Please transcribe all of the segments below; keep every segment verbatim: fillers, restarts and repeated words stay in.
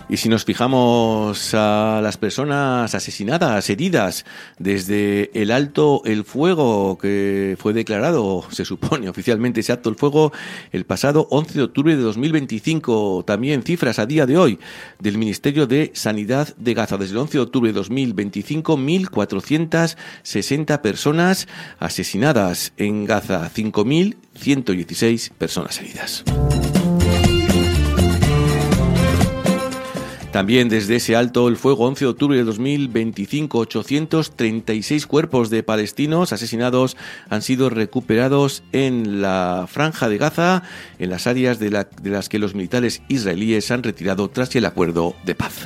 Y si nos fijamos a las personas asesinadas, heridas, desde el alto el fuego que fue declarado, se supone oficialmente ese alto el fuego, el pasado once de octubre de dos mil veinticinco. También cifras a día de hoy del Ministerio de Sanidad de Gaza. Desde el once de octubre de dos mil veinticinco, mil cuatrocientas sesenta personas asesinadas en Gaza, cinco mil ciento dieciséis personas heridas. También desde ese alto el fuego, once de octubre de dos mil veinticinco, ochocientos treinta y seis cuerpos de palestinos asesinados han sido recuperados en la Franja de Gaza, en las áreas de, la, de las que los militares israelíes han retirado tras el acuerdo de paz.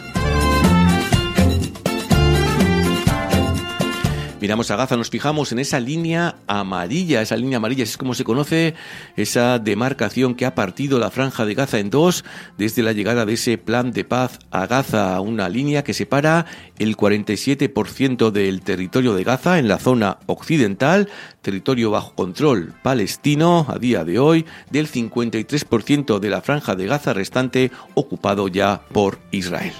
Miramos a Gaza, nos fijamos en esa línea amarilla, esa línea amarilla, es como se conoce, esa demarcación que ha partido la Franja de Gaza en dos desde la llegada de ese plan de paz a Gaza, una línea que separa el cuarenta y siete por ciento del territorio de Gaza en la zona occidental, territorio bajo control palestino a día de hoy, del cincuenta y tres por ciento de la Franja de Gaza restante ocupado ya por Israel.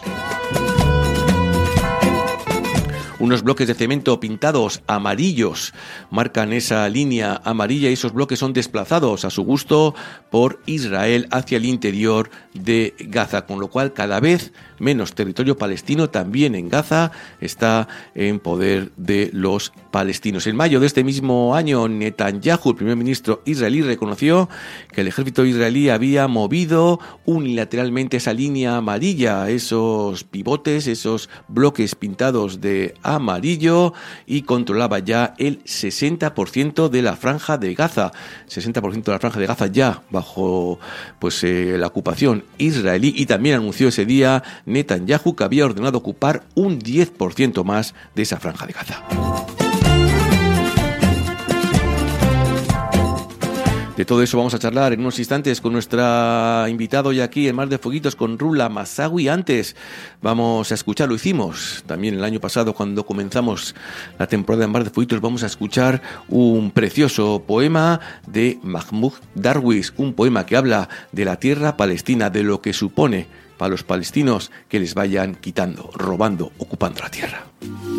Unos bloques de cemento pintados amarillos marcan esa línea amarilla y esos bloques son desplazados a su gusto por Israel hacia el interior de Gaza, con lo cual cada vez menos territorio palestino también en Gaza está en poder de los palestinos. En mayo de este mismo año, Netanyahu, el primer ministro israelí, reconoció que el ejército israelí había movido unilateralmente esa línea amarilla, esos pivotes, esos bloques pintados de amarillo, y controlaba ya el sesenta por ciento de la Franja de Gaza. sesenta por ciento de la Franja de Gaza ya bajo pues eh, la ocupación israelí, y también anunció ese día Netanyahu que había ordenado ocupar un diez por ciento más de esa Franja de Gaza. De todo eso vamos a charlar en unos instantes con nuestra invitada hoy aquí en Mar de Fueguitos, con Rula Massaoui. Antes vamos a escuchar, lo hicimos también el año pasado cuando comenzamos la temporada en Mar de Fueguitos, vamos a escuchar un precioso poema de Mahmoud Darwish, un poema que habla de la tierra palestina, de lo que supone para los palestinos que les vayan quitando, robando, ocupando la tierra.